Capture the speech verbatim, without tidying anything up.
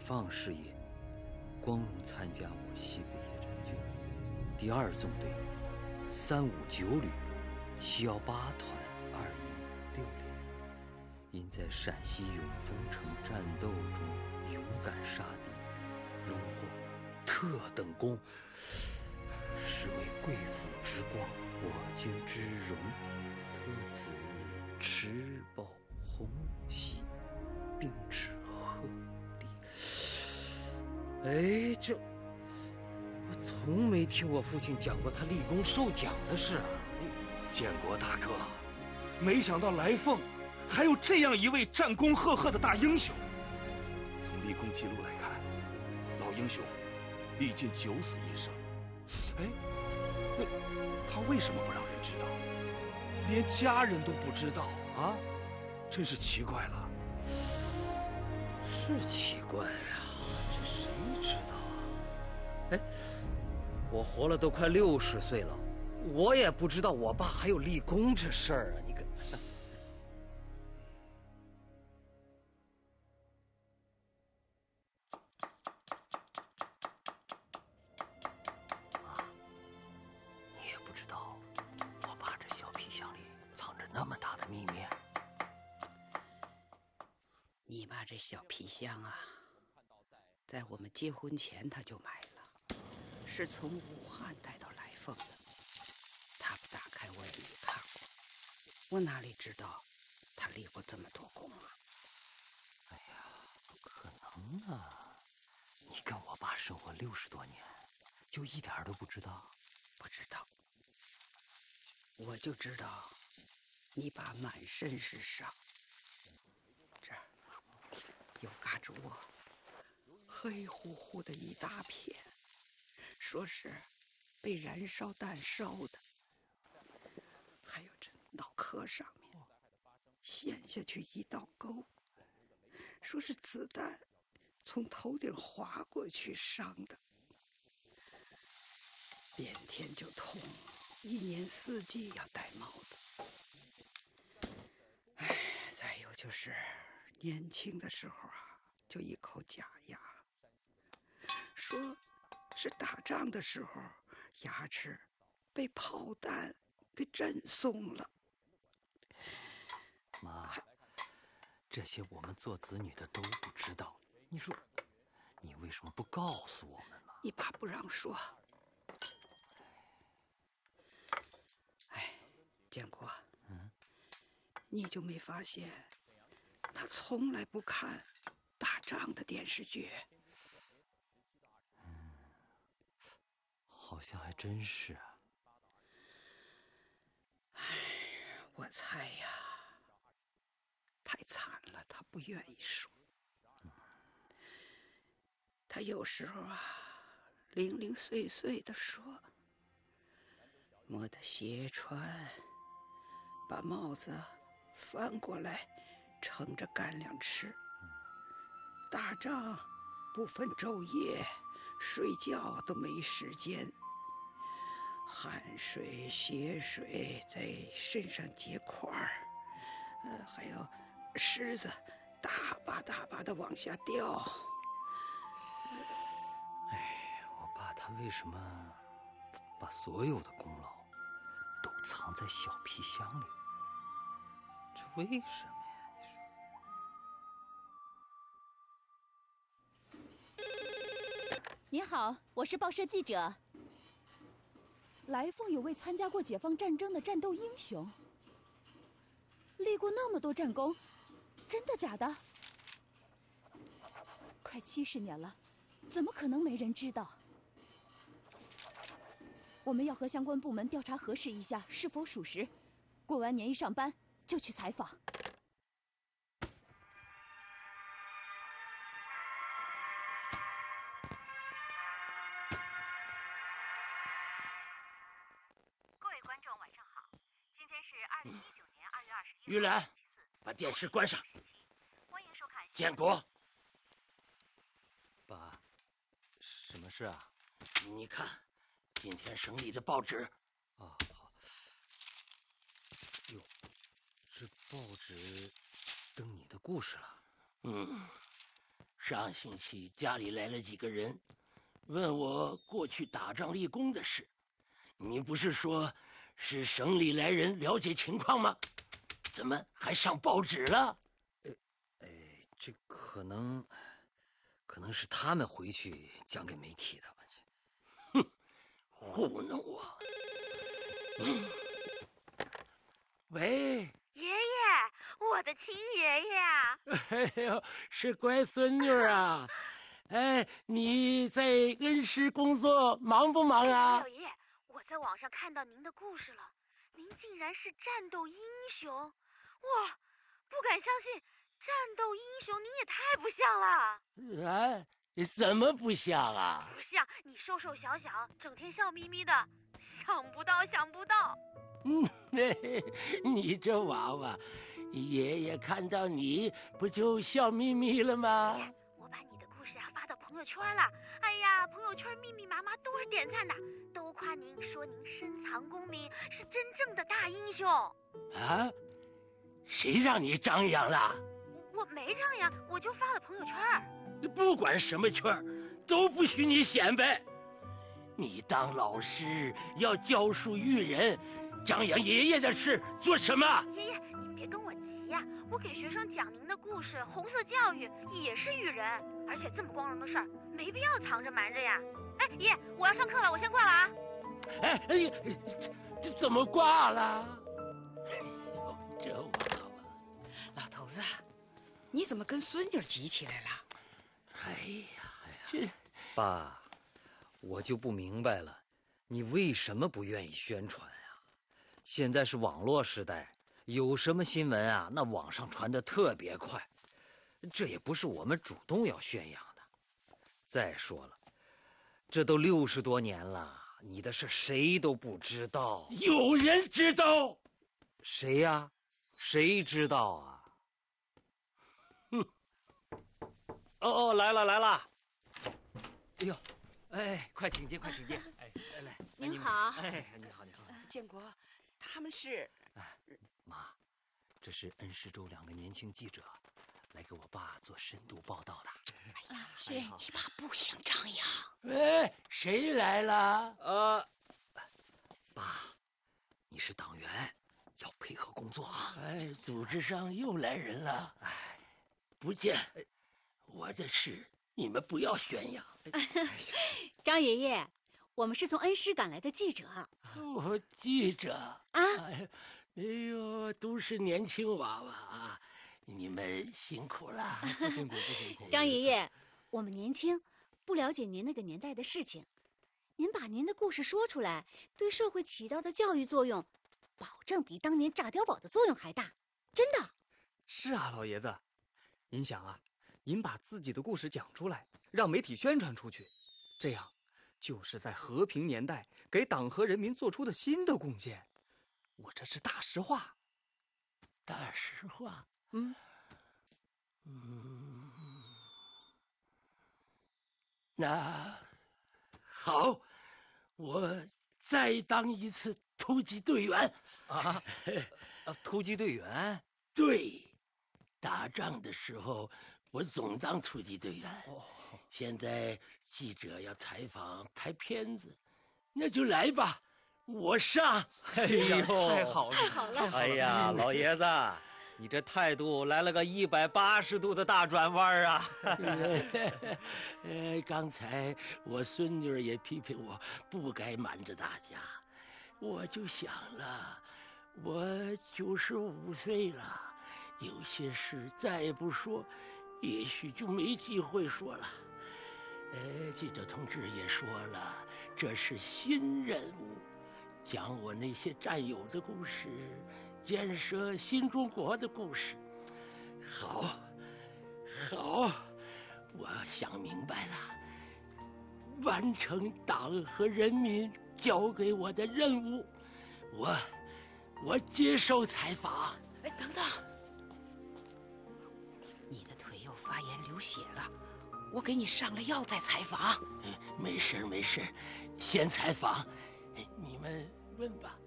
放事业，光荣参加我西北野战军第二纵队三五九旅七幺八团二营六连，因在陕西永丰城战斗中勇敢杀敌，荣获特等功，是为贵府之光，我军之荣，特此持报红喜，并致贺礼。哎，这我从没听我父亲讲过他立功受奖的事啊！ 建国大哥，没想到来凤还有这样一位战功赫赫的大英雄。从立功记录来看，老英雄历尽九死一生。哎，那他为什么不让人知道？连家人都不知道啊！真是奇怪了。 是奇怪啊，这谁知道啊？哎，我活了都快六十岁了，我也不知道我爸还有立功这事儿啊！你看，妈，你也不知道我爸这小皮箱里藏着那么大的秘密。 你爸这小皮箱啊，在我们结婚前他就买了，是从武汉带到来凤的。他不打开我也没看过，我哪里知道他立过这么多功啊？ 哎呀，不可能啊！你跟我爸生活六十多年，就一点都不知道？ 不知道，我就知道你爸满身是伤，这儿有嘎吱窝，黑乎乎的一大片，说是被燃烧弹烧的。还有这脑壳上面陷下去一道沟，说是子弹从头顶划过去伤的。变天就痛，一年四季要戴帽子。哎，再有就是年轻的时候啊，就一口假牙，说是打仗的时候牙齿被炮弹给震松了。 妈，这些我们做子女的都不知道，你说你为什么不告诉我们嘛？ 你爸不让说。哎，建国，嗯，你就没发现他从来不看打仗的电视剧？ 嗯，好像还真是啊。 哎，我猜呀，太惨了，他不愿意说。他有时候啊，零零碎碎的说，磨得鞋穿，把帽子翻过来盛着干粮吃。打仗不分昼夜，睡觉都没时间，汗水血水在身上结块儿，呃，还有虱子大把大把的往下掉。 哎，我爸他为什么把所有的功劳都藏在小皮箱里？这为什么呀？你说。 您好，我是报社记者。来凤有位参加过解放战争的战斗英雄，立过那么多战功，真的假的？快七十年了，怎么可能没人知道？我们要和相关部门调查核实一下是否属实，过完年一上班就去采访。 二零一九年二月二十一玉兰，把电视关上。 欢迎收看。 建国， 爸，什么事啊？ 你看，今天省里的报纸。 啊，好。哟，这报纸登你的故事了。 嗯， 上星期家里来了几个人，问我过去打仗立功的事。你不是说是省里来人了解情况吗？怎么还上报纸了？ 呃，哎，这可能，可能是他们回去讲给媒体的吧？ 哼，糊弄我！嗯、喂， 爷爷，我的亲爷爷啊！ 哎呦，是乖孙女啊！哎，你在恩施工作忙不忙啊？ 老爷爷，我在网上看到您的故事了，您竟然是战斗英雄！哇，不敢相信，战斗英雄您也太不像了！ 啊，怎么不像啊？ 不像，你瘦瘦小小，整天笑眯眯的，想不到，想不到。 嗯，你这娃娃，爷爷看到你不就笑眯眯了吗？ 我把你的故事啊发到朋友圈了，哎呀，朋友圈密密麻麻都是点赞的，都夸您，说您深藏功名，是真正的大英雄。 啊？谁让你张扬了？ 我没张扬，我就发了朋友圈。 不管什么圈都不许你显摆。你当老师要教书育人，张扬爷爷的事做什么？ 爷爷，您别跟我急呀、啊，我给学生讲您的故事，红色教育也是育人，而且这么光荣的事儿，没必要藏着瞒着呀。哎，爷，我要上课了，我先挂了啊。 哎哎，这这怎么挂了？哎呦，这娃娃， 老头子，你怎么跟孙女急起来了？ 哎呀，这爸，我就不明白了，你为什么不愿意宣传啊？现在是网络时代，有什么新闻啊，那网上传的特别快，这也不是我们主动要宣扬的。再说了，这都六十多年了，你的事谁都不知道。 有人知道？ 谁呀？谁知道啊？ 哼！ 哦哦，来了来了！哎呦，哎，快请进，快请进！哎，来来， 您好。 哎，你好你好。 建国，他们是…… 哎，妈，这是恩施州两个年轻记者，来给我爸做深度报道的。 哎呀，是你爸不想张扬。 喂，谁来了？ 呃，爸，你是党员，要配合工作啊。 哎，组织上又来人了。哎，不见，我的事你们不要宣扬。 张爷爷，我们是从恩施赶来的记者。 我记者啊， 哎呦，都是年轻娃娃啊，你们辛苦了。 不辛苦不辛苦。 张爷爷，我们年轻，不了解您那个年代的事情，您把您的故事说出来，对社会起到的教育作用，保证比当年炸碉堡的作用还大，真的。 是啊，老爷子，您想啊，您把自己的故事讲出来，让媒体宣传出去，这样就是在和平年代给党和人民做出的新的贡献。我这是大实话。 大实话？ 嗯嗯，那好，我再当一次突击队员。 啊，啊，突击队员？ 对，打仗的时候我总当突击队员。 哦， 现在记者要采访拍片子，那就来吧，我上。 哎呦， 太好了， 太好了！ 哎呀，老爷子，你这态度来了个一百八十度的大转弯啊！ 呃，刚才我孙女也批评我不该瞒着大家，我就想了，我九十五岁了，有些事再也不说，也许就没机会说了。呃，记者同志也说了，这是新任务，讲我那些战友的故事，建设新中国的故事。好，好，我想明白了，完成党和人民交给我的任务，我，我接受采访。 哎，等等，你的腿又发炎流血了，我给你上了药再采访。 没事没事，先采访，你们问吧。